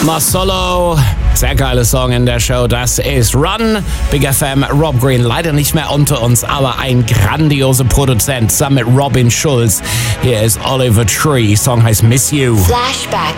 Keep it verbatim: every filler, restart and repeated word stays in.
Solo, sehr geiler Song in der Show, das ist Run. Big F M, Rob Green, leider nicht mehr unter uns, aber ein grandioser Produzent zusammen mit Robin Schulz. Hier ist Oliver Tree, Song heißt Miss You. Flashback.